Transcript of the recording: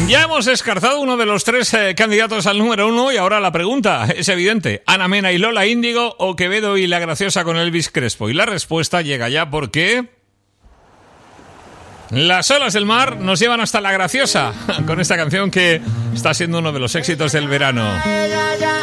Ya hemos descartado uno de los tres candidatos al número 1 y ahora la pregunta es evidente. ¿Ana Mena y Lola Índigo o Quevedo y La Graciosa con Elvis Crespo? Y la respuesta llega ya porque... Las olas del mar nos llevan hasta La Graciosa con esta canción que está siendo uno de los éxitos del verano.